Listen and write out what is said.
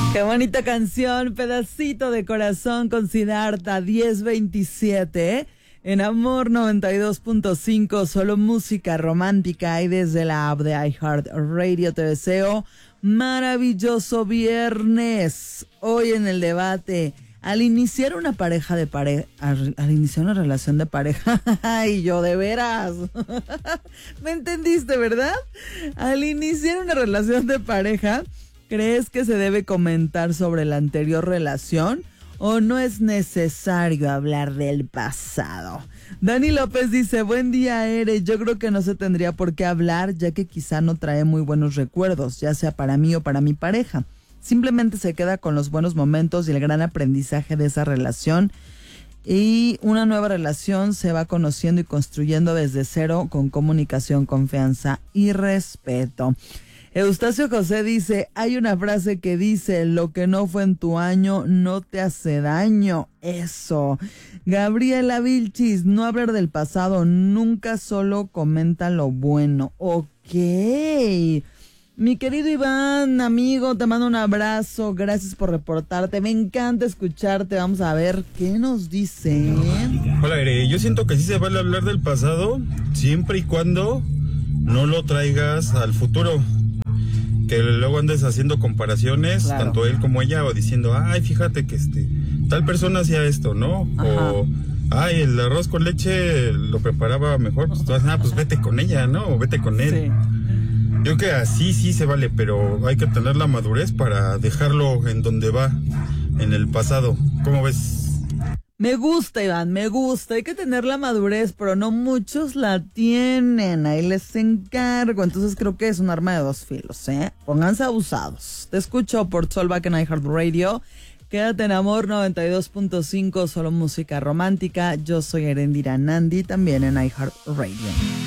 Qué bonita canción, Pedacito de Corazón con Siddhartha 1027, en Amor 92.5, solo música romántica, y desde la app de iHeartRadio te deseo maravilloso viernes. Hoy en el debate, al iniciar una al iniciar una relación de pareja, y yo de veras, ¿me entendiste, verdad? Al iniciar una relación de pareja, ¿crees que se debe comentar sobre la anterior relación o no es necesario hablar del pasado? Dani López dice, buen día, Ere. Yo creo que no se tendría por qué hablar, ya que quizá no trae muy buenos recuerdos, ya sea para mí o para mi pareja. Simplemente se queda con los buenos momentos y el gran aprendizaje de esa relación. Y una nueva relación se va conociendo y construyendo desde cero con comunicación, confianza y respeto. Eustacio José dice, hay una frase que dice, lo que no fue en tu año no te hace daño. Eso. Gabriela Vilchis, no hablar del pasado, nunca, solo comenta lo bueno. Ok. Mi querido Iván, amigo, te mando un abrazo, gracias por reportarte, me encanta escucharte, vamos a ver qué nos dice. Hola, Ere, yo siento que sí se vale hablar del pasado, siempre y cuando no lo traigas al futuro. Que luego andes haciendo comparaciones, claro, tanto él como ella, o diciendo, ay, fíjate que tal persona hacía esto, ¿no? Ajá. O, ay, el arroz con leche lo preparaba mejor, pues tú vas, pues vete con ella, ¿no? O vete con él. Sí. Yo creo que así sí se vale, pero hay que tener la madurez para dejarlo en donde va, en el pasado. ¿Cómo ves? Me gusta, Iván, me gusta. Hay que tener la madurez, pero no muchos la tienen. Ahí les encargo. Entonces creo que es un arma de dos filos, ¿eh? Pónganse abusados. Te escucho por Solback en iHeartRadio. Quédate en Amor 92.5, solo música romántica. Yo soy Erendira Nandi, también en iHeartRadio.